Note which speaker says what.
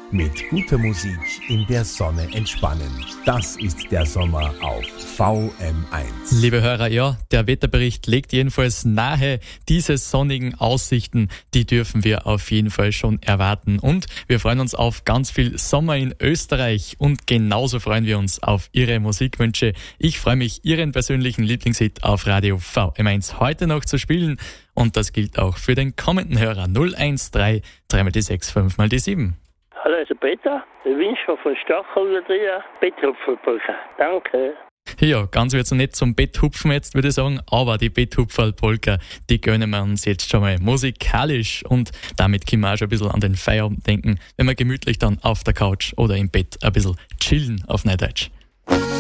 Speaker 1: Mit guter Musik in der Sonne entspannen. Das ist der Sommer auf VM1.
Speaker 2: Liebe Hörer, ja, der Wetterbericht legt jedenfalls nahe, diese sonnigen Aussichten, die dürfen wir auf jeden Fall schon erwarten. Und wir freuen uns auf ganz viel Sommer in Österreich und genauso freuen wir uns auf Ihre Musikwünsche. Ich freue mich, Ihren persönlichen Lieblingshit auf Radio VM1 heute noch zu spielen. Und das gilt auch für den kommenden Hörer 013 3 die 6 5 die 7.
Speaker 3: Hallo, also Peter. Ich wünsche mir von Stachel über dir Betthupferpulver. Danke.
Speaker 2: Ja, ganz wird's nicht zum Betthupfen jetzt, würde ich sagen, aber die Betthupferl-Polka, die gönnen wir uns jetzt schon mal musikalisch und damit können wir auch schon ein bisschen an den Feierabend denken, wenn wir gemütlich dann auf der Couch oder im Bett ein bisschen chillen auf Neudeutsch.